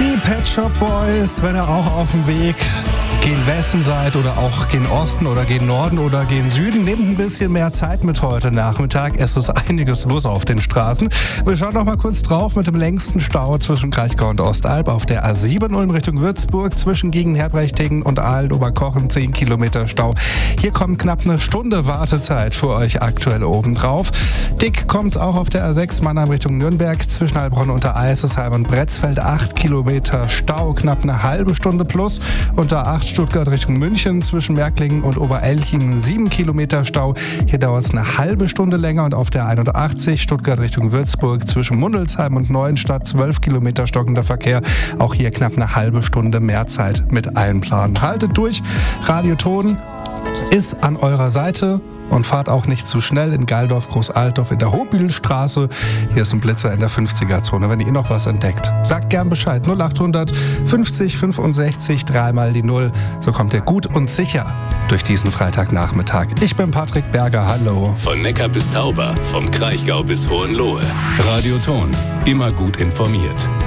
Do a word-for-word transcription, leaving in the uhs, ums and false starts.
Die Pet Shop Boys, wenn ihr auch auf dem Weg gen Westen seid oder auch gen Osten oder gen Norden oder gen Süden, nehmt ein bisschen mehr Zeit mit heute Nachmittag. Es ist einiges los auf den Straßen. Wir schauen noch mal kurz drauf mit dem längsten Stau zwischen Kraichgau und Ostalb auf der A sieben Ulm Richtung Würzburg zwischen Gegenherbrechting und Aalen-Oberkochen zehn Kilometer Stau. Hier kommt knapp eine Stunde Wartezeit für euch aktuell oben drauf. Dick kommt's auch auf der A sechs Mannheim Richtung Nürnberg zwischen Heilbronn unter Eisesheim und Bretzfeld acht Kilometer Stau, knapp eine halbe Stunde plus. Unter acht Stuttgart Richtung München zwischen Märklingen und Oberelchingen sieben Kilometer Stau. Hier dauert es eine halbe Stunde länger und auf der einundachtzig Stuttgart Richtung Würzburg zwischen Mundelsheim und Neuenstadt zwölf Kilometer stockender Verkehr. Auch hier knapp eine halbe Stunde mehr Zeit mit einplanen. Haltet durch. Radio Ton ist an eurer Seite. Und fahrt auch nicht zu schnell in Geildorf, Großaltdorf in der Hobühlstraße. Hier ist ein Blitzer in der fünfziger-Zone, wenn ihr noch was entdeckt. Sagt gern Bescheid. null achthundert fünfzig fünfundsechzig, dreimal die Null. So kommt ihr gut und sicher durch diesen Freitagnachmittag. Ich bin Patrick Berger, hallo. Von Neckar bis Tauber, vom Kraichgau bis Hohenlohe. Radio Ton, immer gut informiert.